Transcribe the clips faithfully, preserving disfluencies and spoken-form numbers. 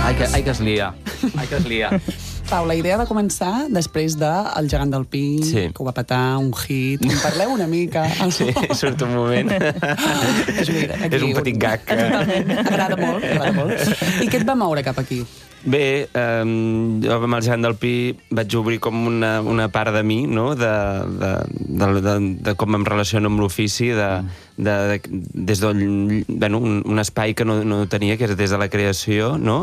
Ai, que, ai, que es lia. Ai, que es lia. Pau, la idea va començar després de El gegant del Pi, sí. que ho va petar, un hit. En parleu una mica. Sí, surt un moment. És, mira, aquí, és un petit gag. Que... Agrada molt, agrada molt. I què et va moure cap aquí? Bé, eh, jo amb El gegant del Pi vaig obrir com una, una part de mi, no?, de, de, de, de, de com em relaciono amb l'ofici, de, de, de, des d'un bueno, un, un espai que no, no tenia, que és des de la creació, no?,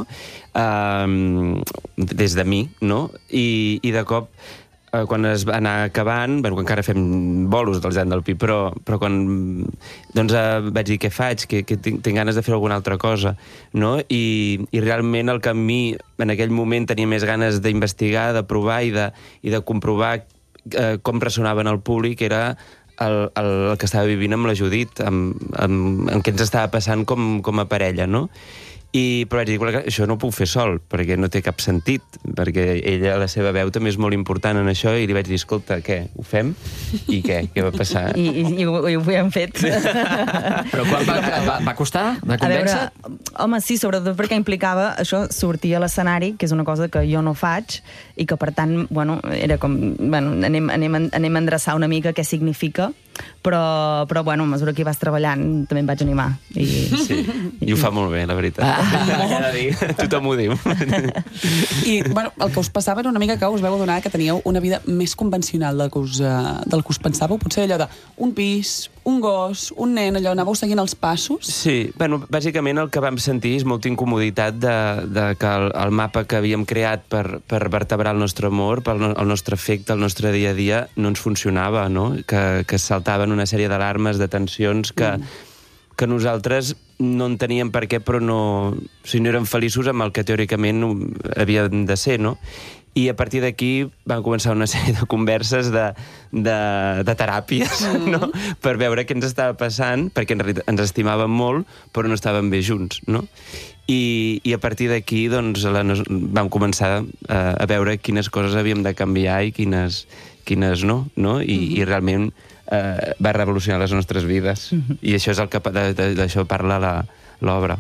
eh, des de mi, no?, i, i de cop eh, quan es va anar acabant, bueno, encara fem bolos del gegant del Pi, però, però quan doncs, eh, vaig dir què faig, que, que tinc, tinc ganes de fer alguna altra cosa, no? I, i realment el que a mi en aquell moment tenia més ganes d'investigar, de provar i de, i de comprovar eh, com ressonava en el públic era el, el, el que estava vivint amb la Judit, amb, amb, amb què ens estava passant com, com a parella, no? I, però vaig dir, bueno, això no ho puc fer sol, perquè no té cap sentit, perquè ella, la seva veu també és molt important en això, i li vaig dir, escolta, què, ho fem? I què? Què va passar? I, i, i, ho, i ho hem fet. Però quan va, va, va costar de convèncer? A veure, home, sí, sobretot perquè implicava això, sortir a l'escenari, que és una cosa que jo no faig, i que, per tant, bueno, era com, bueno, anem, anem, anem a endreçar una mica què significa, però, però bueno, a mesura que hi vas treballant també em vaig animar. I, sí, i ho fa molt bé, la veritat. Ah, tothom ho diu. I bueno, el que us passava era una mica que us veu adonar que teníeu una vida més convencional del que us, uh, del que us pensàveu. Potser allò de un pis, un gos, un nen, allò anàveu seguint els passos? Sí, bueno, bàsicament el que vam sentir és molta incomoditat de, de que el, el mapa que havíem creat per, per vertebrar el nostre amor, per el, el nostre afecte, el nostre dia a dia, no ens funcionava, no? Que, que saltaven una sèrie d'alarmes, de tensions que, mm. que nosaltres no enteníem per què, però no, o sigui, no érem feliços amb el que teòricament havien de ser, no? I a partir d'aquí van començar una sèrie de converses de, de, de teràpies, mm. no? Per veure què ens estava passant, perquè en realitat ens estimàvem molt, però no estàvem bé junts, no? I, i a partir d'aquí doncs, la, vam començar a, a veure quines coses havíem de canviar i quines, quines no, no? I, mm. i realment eh, va revolucionar les nostres vides. Mm-hmm. I això és el que d'això parla l'obra.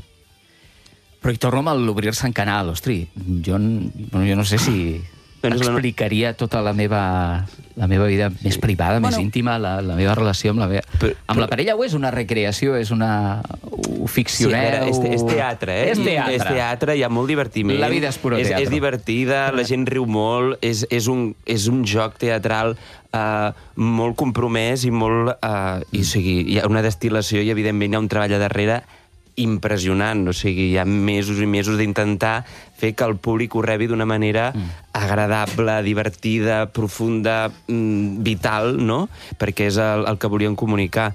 Però hi torno amb l'obrir-se en canal, ostri, jo, bueno, jo no sé si explicaria tota la meva, la meva vida més privada, bueno, més íntima, la, la meva relació amb la meva... Però, amb la parella, o és una recreació, és una... ho ficcioneu... Sí, és, és teatre, eh? És teatre. És teatre, hi ha molt divertiment. La vida és puro teatre. És, és divertida, la gent riu molt, és, és, un, és un joc teatral uh, molt compromès i molt... Uh, i, o sigui, hi ha una destil·lació i, evidentment, hi ha un treball a darrere impressionant, o sigui, hi ha mesos i mesos d'intentar fer que el públic ho rebi d'una manera mm. agradable, divertida, profunda, mm, vital, no? Perquè és el, el que volíem comunicar.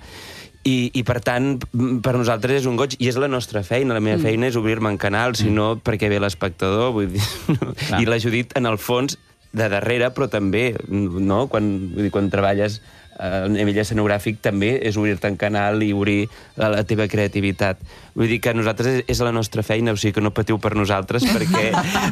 I, i per tant, per nosaltres és un goig, i és la nostra feina, la meva mm. feina és obrir-me en canal, si no, perquè ve l'espectador, vull dir, no? I la Judit, en el fons, de darrere, però també, no? Quan, vull dir, quan treballes a nivell escenogràfic també és obrir-te en canal i obrir la, la teva creativitat. Vull dir que nosaltres és la nostra feina, o sigui que no patiu per nosaltres perquè,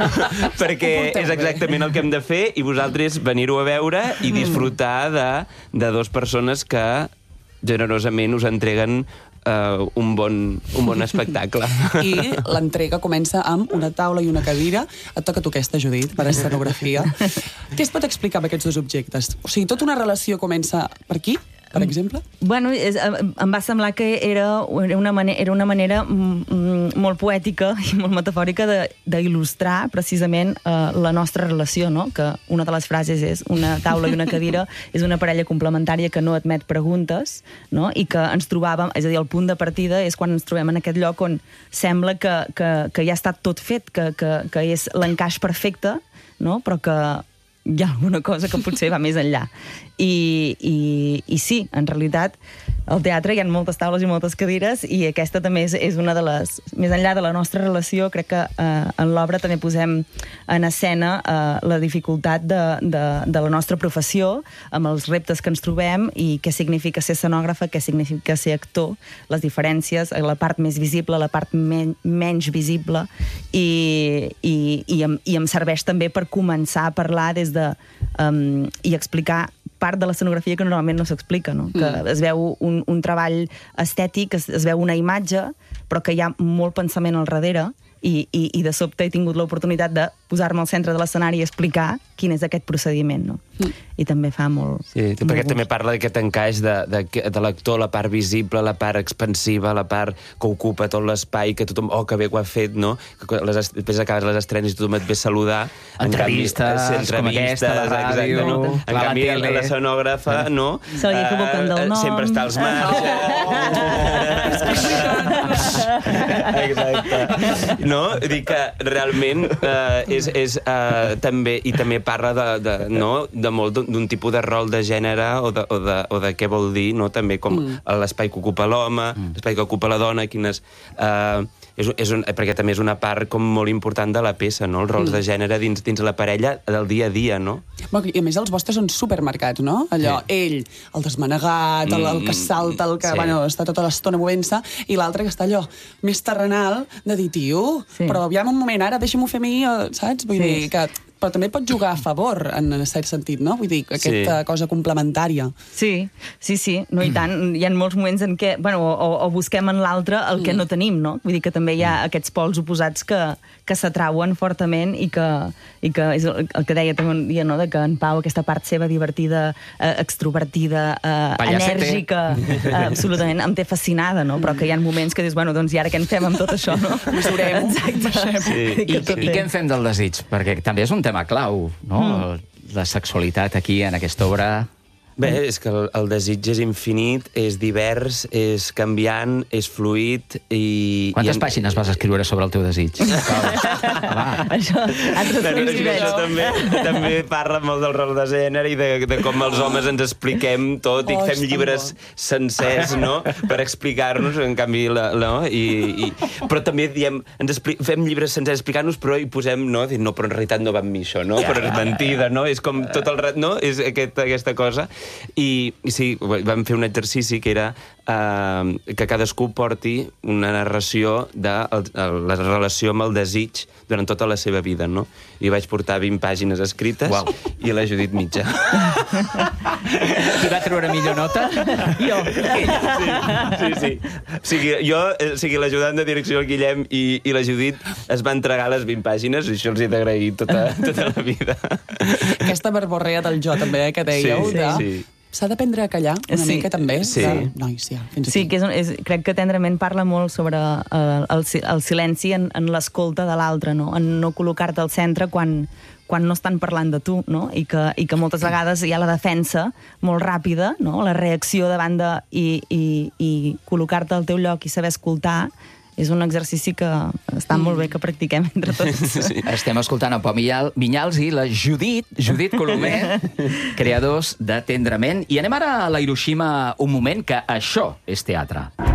perquè és exactament el que hem de fer i vosaltres venir-ho a veure i disfrutar de, de dues persones que generosament us entreguen Uh, un, bon, un bon espectacle. I l'entrega comença amb una taula i una cadira. Et toca a tu aquesta, Judit, per escenografia. Què es pot explicar amb aquests dos objectes? O sigui, tota una relació comença per aquí, per exemple? Bueno, és, em va semblar que era una manera, era una manera mm, molt poètica i molt metafòrica d'il·lustrar precisament uh, la nostra relació, no? Que una de les frases és una taula i una cadira és una parella complementària que no admet preguntes, no? I que ens trobàvem, és a dir, el punt de partida és quan ens trobem en aquest lloc on sembla que, que, que ja ha estat tot fet, que, que, que és l'encaix perfecte, no? Però que hi ha alguna cosa que potser va més enllà. I, i, i sí, en realitat, al teatre hi ha moltes taules i moltes cadires i aquesta també és, és una de les... Més enllà de la nostra relació, crec que eh, en l'obra també posem en escena eh, la dificultat de, de, de la nostra professió, amb els reptes que ens trobem i què significa ser escenògrafa, què significa ser actor, les diferències, la part més visible, la part men menys visible, i, i, i, em, i em serveix també per començar a parlar des de... Um, i explicar part de l'escenografia que normalment no s'explica, no? Que mm. es veu un, un treball estètic, es, es veu una imatge, però que hi ha molt pensament al darrere i, i, i de sobte he tingut l'oportunitat de posar-me al centre de l'escenari i explicar quin és aquest procediment, no? Mm. I també fa molt... Sí, molt perquè gust. també parla d'aquest encaix de, de, de l'actor, la part visible, la part expansiva, la part que ocupa tot l'espai, que tothom, oh, que bé que ho ha fet, no? Que les, després acabes les estrenes i tothom et ve a saludar. Entrevistes, en canvi, com aquesta, la ràdio, no? En la canvi, tele. l'escenògrafa, no? Se li equivoquen del nom. Sempre està als marges. Exacte. No? Dic que realment eh, és, és eh, també, i també parla de, de, no? de molt d'un tipus de rol de gènere o de, o de, o de què vol dir, no? També com mm. l'espai que ocupa l'home, mm. l'espai que ocupa la dona, quines... Eh, és, és un, perquè també és una part com molt important de la peça, no? Els rols mm. de gènere dins, dins la parella del dia a dia, no? I a més els vostres són supermarcats, no? Allò, sí. ell, el desmanegat, el, el que salta, el que sí. bueno, està tota l'estona movent-se, i l'altre que està allò més terrenal de dir, tio, sí. però aviam un moment, ara deixa'm-ho fer a mi, saps? Vull sí. dir que... Però també pot jugar a favor, en cert sentit, no? Vull dir, aquesta sí. cosa complementària. Sí, sí, sí. No, i tant, hi ha molts moments en què... Bueno, o, o busquem en l'altre el que mm. no tenim, no? Vull dir que també hi ha aquests pols oposats que, que s'atrauen fortament i que, i que és el, el que deia també un dia, no? De que en Pau, aquesta part seva divertida, eh, extrovertida, eh, enèrgica, eh, absolutament em té fascinada, no? Però que hi ha moments que dius, bueno, doncs i ara què en fem amb tot això, no? Mesurem. Exacte. Sí. I, I, I què en fem del desig? Perquè també és un tema clau, no? Mm. La sexualitat aquí, en aquesta obra... Bé, és que el, el desig és infinit, és divers, és canviant, és fluid i... Quantes i en... pàgines vas escriure sobre el teu desig? Això, bueno, això també, també parla molt del rol de gènere i de, de com els homes ens expliquem tot i oh, fem llibres sencers, no?, per explicar-nos, en canvi, la, no? I, i... Però també diem, ens expli... fem llibres sencers explicant-nos, però hi posem, no?, dir, no, però en realitat no va amb mi això, no? Però és mentida, no? És com tot el... no? És aquest, aquesta cosa. I, i sí, vam fer un exercici que era eh, que cadascú porti una narració de el, el, la relació amb el desig durant tota la seva vida, no? I vaig portar vint pàgines escrites. Uau. I la Judit mitja. Qui va treure millor nota? Jo. Sí, sí, sí. O sigui, jo, o sigui, l'ajudant de direcció, el Guillem, i, i la Judit es van entregar les vint pàgines, i això els he d'agrair tota, tota la vida. Aquesta verborrea del jo, també, eh, que dèieu, sí, de... sí. S'ha d'aprendre a callar una sí. mica, també. Sí. De... Nois, ja, fins aquí. Sí, que és, un, és, crec que tendrament parla molt sobre uh, el, el silenci en, en l'escolta de l'altre, no? En no col·locar-te al centre quan, quan no estan parlant de tu, no? I que, i que moltes vegades hi ha la defensa molt ràpida, no? La reacció davant de... I, i, i col·locar-te al teu lloc i saber escoltar és un exercici que està molt bé que practiquem entre tots. Sí. Estem escoltant a Pau Vinyals i la Judit, Judit Colomer, creadors de Tendrament. I anem ara a la Hiroshima un moment, que això és teatre.